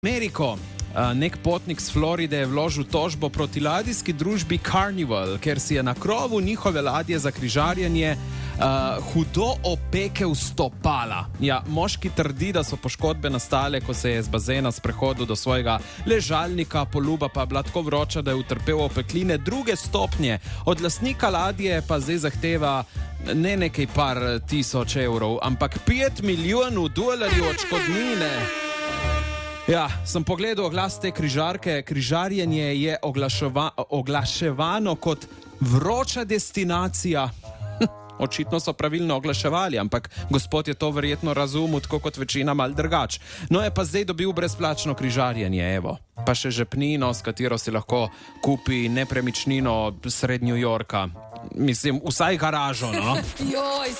Ameriko. Nek potnik z Floride je vložil tožbo proti ladijski družbi Carnival, ker si je na krovu njihove ladje za križarjenje hudo opekel stopala. Ja, moški trdi, da so poškodbe nastale, ko se je z bazena sprehodil do svojega ležalnika, poluba pa je bila tako vroča, da je utrpel opekline druge stopnje. Od lastnika ladje pa zdaj zahteva ne nekaj par tisoč evrov, ampak $5 milijonov odškodnine. Ja, sem pogledal oglas te križarke. Križarjenje je oglaševano kot vroča destinacija. Očitno so pravilno oglaševali, ampak gospod je to verjetno razumel, tako kot večina mal drugač. No, je pa zdaj dobil brezplačno križarjenje, evo. Pa še žepnino, s katero si lahko kupi nepremičnino sred New Yorka. Mislim, vsaj garažo, no?